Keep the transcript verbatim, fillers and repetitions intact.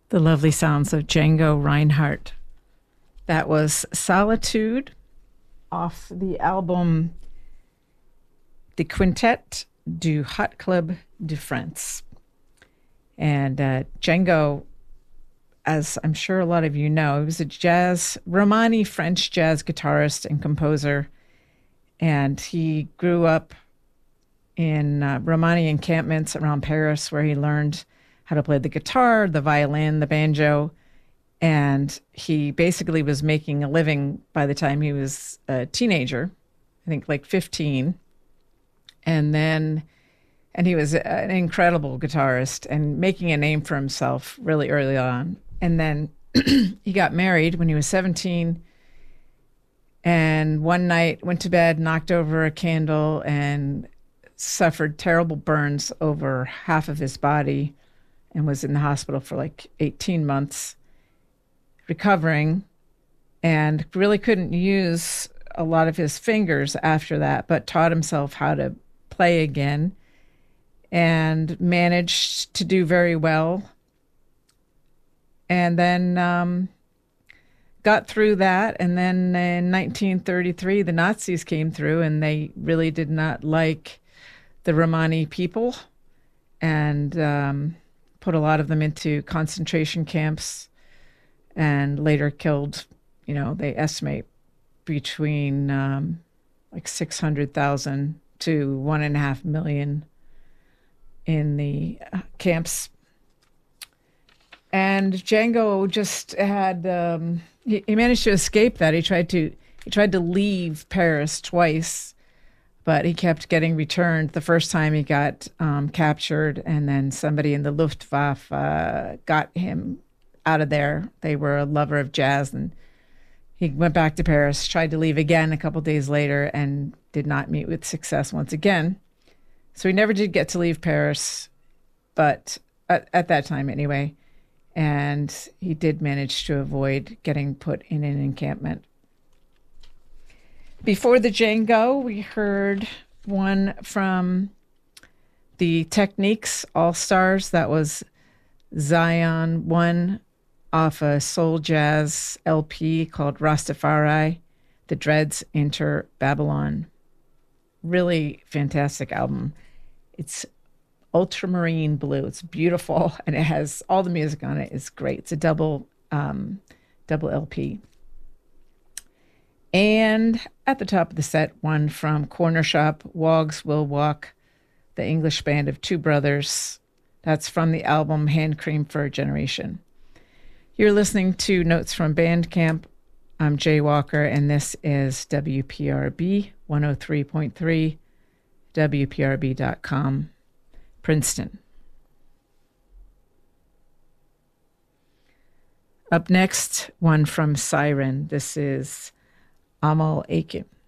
The lovely sounds of Django Reinhardt. That was Solitude off the album The Quintet du Hot Club de France. And uh, Django, as I'm sure a lot of you know, he was a jazz, Romani French jazz guitarist and composer. And he grew up in uh, Romani encampments around Paris, where he learned how to play the guitar, the violin, the banjo. And he basically was making a living by the time he was a teenager, I think like fifteen. And then, and he was an incredible guitarist and making a name for himself really early on. And then he got married when he was seventeen. And one night went to bed, knocked over a candle, and suffered terrible burns over half of his body and was in the hospital for like eighteen months. Recovering, and really couldn't use a lot of his fingers after that, but taught himself how to play again and managed to do very well. And then um, got through that. And then in nineteen thirty-three, the Nazis came through, and they really did not like the Romani people and um, put a lot of them into concentration camps. And later killed, you know, they estimate between um, like six hundred thousand to one and a half million in the uh, camps. And Django just had, um, he, he managed to escape that. He tried to, he tried to leave Paris twice, but he kept getting returned. The first time he got um, captured, and then somebody in the Luftwaffe uh, got him out of there. They were a lover of jazz, and he went back to Paris, tried to leave again a couple days later, and did not meet with success once again. So he never did get to leave Paris, but at, at that time anyway. And he did manage to avoid getting put in an encampment. Before the Django, we heard one from the Techniques All-Stars. That was Zion one, off a soul jazz L P called Rastafari, The Dreads Enter Babylon. Really fantastic album. It's ultramarine blue. It's beautiful, and it has all the music on it. It's great. It's a double um, double L P. And at the top of the set, one from Corner Shop, Wogs Will Walk, the English band of two brothers. That's from the album Hand Cream for a Generation. You're listening to Notes from Bandcamp. I'm Jay Walker, and this is W P R B one oh three point three, W P R B dot com, Princeton. Up next, one from Siren. This is Amal Akim.